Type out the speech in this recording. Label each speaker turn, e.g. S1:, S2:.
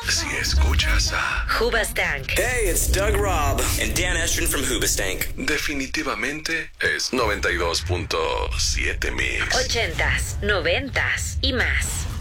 S1: si escuchas a
S2: Hoobastank.
S3: Hey, it's Doug Robb and Dan Estrin from Hoobastank.
S1: definitivamente es 92.7 Mix.
S2: 80s, 90s y más.